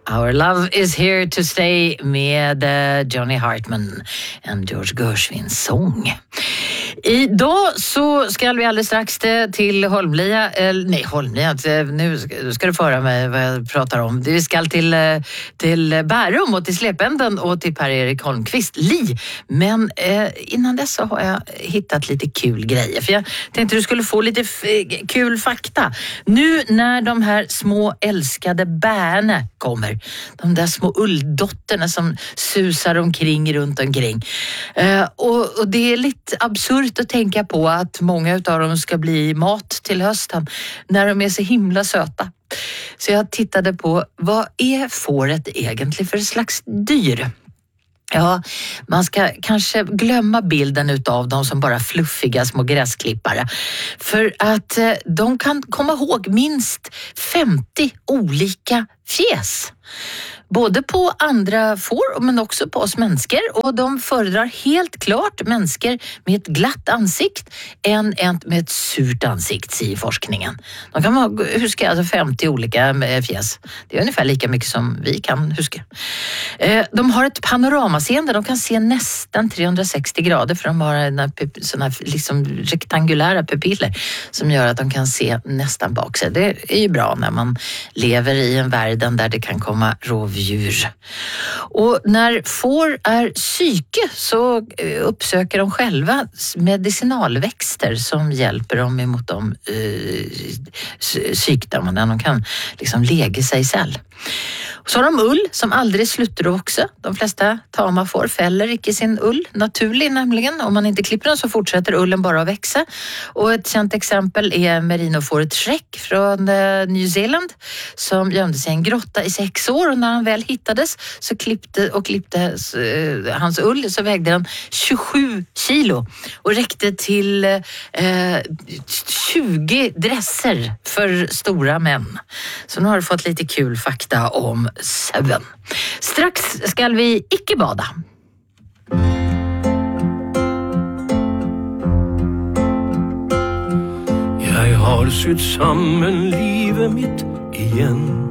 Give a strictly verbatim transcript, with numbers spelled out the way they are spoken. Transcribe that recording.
Our love is here to stay med Johnny Hartman, en George Gershwins sång. Idag så ska vi alldeles strax till Holmlia, eller nej Holmlia, nu ska du föra mig vad jag pratar om. Vi ska till, till Bärum och till Släpenden och till Per-Erik Holmqvist, Li. Men eh, innan dess så har jag hittat lite kul grejer. För jag tänkte du skulle få lite f- kul fakta. Nu när de här små älskade bärne kommer, de där små ulldotterna som susar omkring runt omkring. Eh, och, och det är lite absurt att tänka på att många av dem ska bli mat till hösten när de är så himla söta. Så jag tittade på, vad är fåret egentligen för slags dyr? Ja, man ska kanske glömma bilden utav dem som bara fluffiga små gräsklippare. För att eh, de kan komma ihåg minst femtio olika fjäs. Både på andra får men också på oss människor. Och de föredrar helt klart människor med ett glatt ansikt än ett med ett surt ansikt i forskningen. De kan huska alltså femtio olika fjäs. Det är ungefär lika mycket som vi kan huska. De har ett panoramaseende. De kan se nästan trehundrasextio grader för de har sådana liksom rektangulära pupiller som gör att de kan se nästan bak sig. Det är ju bra när man lever i en värld där det kan komma rovdjur. Och när får är psyke så uppsöker de själva medicinalväxter som hjälper dem emot de uh, sjukdomarna. De kan liksom lägga sig själv. Så har de ull som aldrig slutar att växa. De flesta tama får fäller icke sin ull, naturlig nämligen. Om man inte klipper den så fortsätter ullen bara att växa. Och ett känt exempel är merinofåret Shrek från eh, New Zeeland som gömde sig i en grotta i sex år och när han väl hittades så klippte och klippte eh, hans ull så vägde den tjugosju kilo och räckte till eh, tjugo dresser för stora män. Så nu har du fått lite kul fakta om sömn. Strax ska vi icke bada. Jeg har sydd sammen livet mitt igjen.